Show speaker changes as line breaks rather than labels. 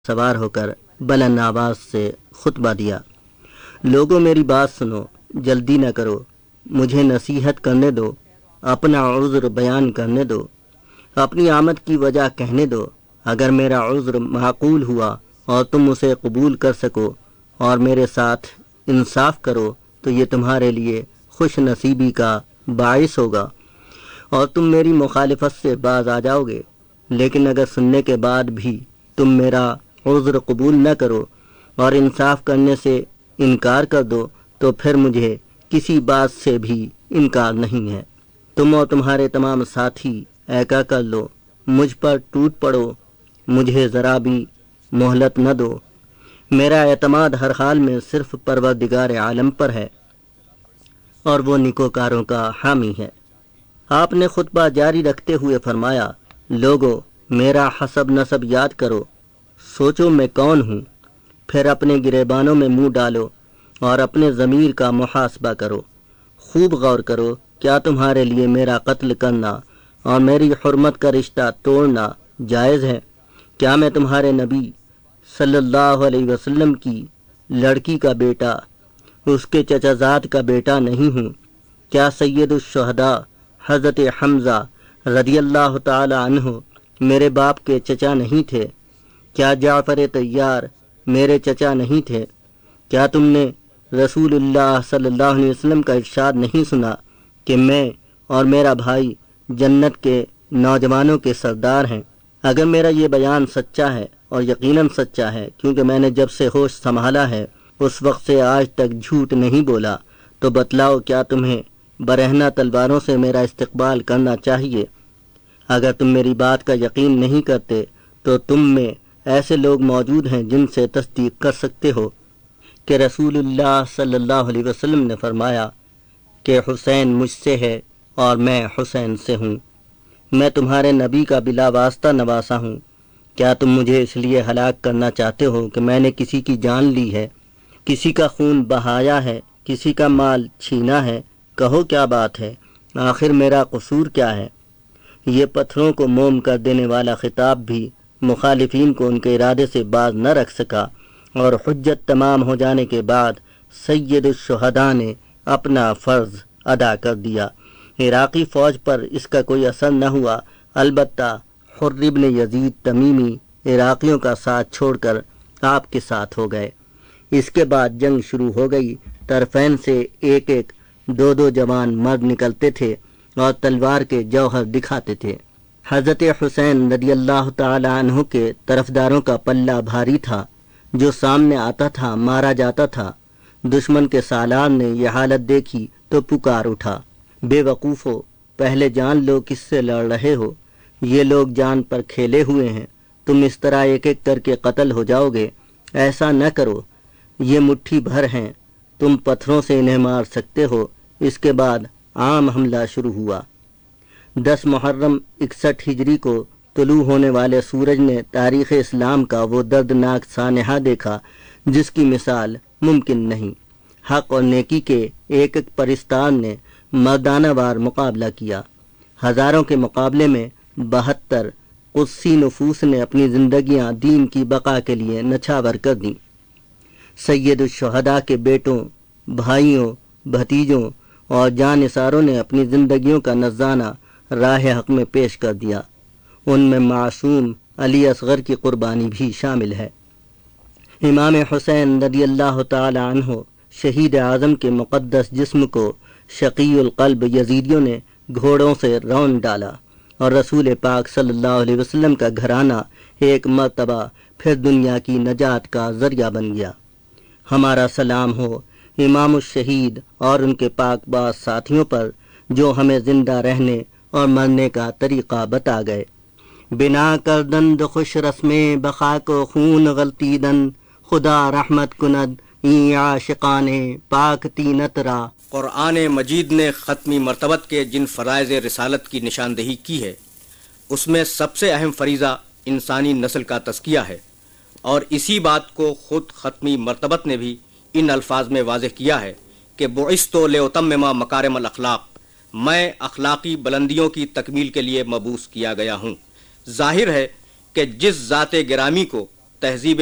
سوار ہو کر بلند آواز سے خطبہ دیا، لوگوں میری بات سنو، جلدی نہ کرو، مجھے نصیحت کرنے دو، اپنا عذر بیان کرنے دو، اپنی آمد کی وجہ کہنے دو۔ اگر میرا عذر معقول ہوا اور تم اسے قبول کر سکو اور میرے ساتھ انصاف کرو تو یہ تمہارے لیے خوش نصیبی کا باعث ہوگا اور تم میری مخالفت سے باز آ جاؤ گے۔ لیکن اگر سننے کے بعد بھی تم میرا عذر قبول نہ کرو اور انصاف کرنے سے انکار کر دو تو پھر مجھے کسی بات سے بھی انکار نہیں ہے۔ تم اور تمہارے تمام ساتھی ایکا کر لو، مجھ پر ٹوٹ پڑو، مجھے ذرا بھی مہلت نہ دو۔ میرا اعتماد ہر حال میں صرف پروردگار عالم پر ہے اور وہ نیکوکاروں کا حامی ہے۔ آپ نے خطبہ جاری رکھتے ہوئے فرمایا، لوگو میرا حسب نسب یاد کرو، سوچو میں کون ہوں، پھر اپنے گریبانوں میں منہ ڈالو اور اپنے ضمیر کا محاسبہ کرو، خوب غور کرو، کیا تمہارے لیے میرا قتل کرنا اور میری حرمت کا رشتہ توڑنا جائز ہے؟ کیا میں تمہارے نبی صلی اللہ علیہ وسلم کی لڑکی کا بیٹا، اس کے چچا زاد کا بیٹا نہیں ہوں؟ کیا سید الشہداء حضرت حمزہ رضی اللہ تعالی عنہ میرے باپ کے چچا نہیں تھے؟ کیا جعفر طیار میرے چچا نہیں تھے؟ کیا تم نے رسول اللہ صلی اللہ علیہ وسلم کا ارشاد نہیں سنا کہ میں اور میرا بھائی جنت کے نوجوانوں کے سردار ہیں؟ اگر میرا یہ بیان سچا ہے، اور یقیناً سچا ہے کیونکہ میں نے جب سے ہوش سنبھالا ہے اس وقت سے آج تک جھوٹ نہیں بولا، تو بتلاؤ کیا تمہیں برہنہ تلواروں سے میرا استقبال کرنا چاہیے؟ اگر تم میری بات کا یقین نہیں کرتے تو تم میں ایسے لوگ موجود ہیں جن سے تصدیق کر سکتے ہو کہ رسول اللہ صلی اللہ علیہ وسلم نے فرمایا کہ حسین مجھ سے ہے اور میں حسین سے ہوں، میں تمہارے نبی کا بلا واسطہ نواسا ہوں۔ کیا تم مجھے اس لیے ہلاک کرنا چاہتے ہو کہ میں نے کسی کی جان لی ہے، کسی کا خون بہایا ہے، کسی کا مال چھینا ہے؟ کہو کیا بات ہے، آخر میرا قصور کیا ہے؟ یہ پتھروں کو موم کر دینے والا خطاب بھی مخالفین کو ان کے ارادے سے باز نہ رکھ سکا، اور حجت تمام ہو جانے کے بعد سید الشہداء نے اپنا فرض ادا کر دیا۔ عراقی فوج پر اس کا کوئی اثر نہ ہوا، البتہ حر بن یزید تمیمی عراقیوں کا ساتھ چھوڑ کر آپ کے ساتھ ہو گئے۔ اس کے بعد جنگ شروع ہو گئی، طرفین سے ایک ایک دو دو جوان مرد نکلتے تھے اور تلوار کے جوہر دکھاتے تھے۔ حضرت حسین رضی اللہ تعالی عنہ کے طرفداروں کا پلہ بھاری تھا، جو سامنے آتا تھا مارا جاتا تھا۔ دشمن کے سالار نے یہ حالت دیکھی تو پکار اٹھا، بے وقوفو، پہلے جان لو کس سے لڑ رہے ہو، یہ لوگ جان پر کھیلے ہوئے ہیں، تم اس طرح ایک ایک کر کے قتل ہو جاؤ گے، ایسا نہ کرو، یہ مٹھی بھر ہیں، تم پتھروں سے انہیں مار سکتے ہو۔ اس کے بعد عام حملہ شروع ہوا۔ 10 محرم 61 ہجری کو طلوع ہونے والے سورج نے تاریخ اسلام کا وہ دردناک سانحہ دیکھا جس کی مثال ممکن نہیں۔ حق اور نیکی کے ایک ایک پرستار نے مردانہ وار مقابلہ کیا۔ ہزاروں کے مقابلے میں 72 قدسی نفوس نے اپنی زندگیاں دین کی بقا کے لیے نچھاور کر دیں۔ سید الشہداء کے بیٹوں، بھائیوں، بھتیجوں اور جانثاروں نے اپنی زندگیوں کا نذرانہ راہ حق میں پیش کر دیا۔ ان میں معصوم علی اصغر کی قربانی بھی شامل ہے۔ امام حسین رضی اللہ تعالی عنہ شہید اعظم کے مقدس جسم کو شقی القلب یزیدیوں نے گھوڑوں سے رون ڈالا، اور رسول پاک صلی اللہ علیہ وسلم کا گھرانہ ایک مرتبہ پھر دنیا کی نجات کا ذریعہ بن گیا۔ ہمارا سلام ہو امام الشہید اور ان کے پاک باز ساتھیوں پر، جو ہمیں زندہ رہنے اور مرنے کا طریقہ بتا گئے۔ بنا کردند خوش رسمیں بقا کو خون غلطی دن، خدا رحمت کند این عاشقان پاک تینت را۔
قرآن مجید نے ختمی مرتبت کے جن فرائض رسالت کی نشاندہی کی ہے، اس میں سب سے اہم فریضہ انسانی نسل کا تزکیہ ہے، اور اسی بات کو خود ختمی مرتبت نے بھی ان الفاظ میں واضح کیا ہے کہ بعثت لأتمم مکارم الاخلاق، میں اخلاقی بلندیوں کی تکمیل کے لیے مبعوث کیا گیا ہوں۔ ظاہر ہے کہ جس ذات گرامی کو تہذیب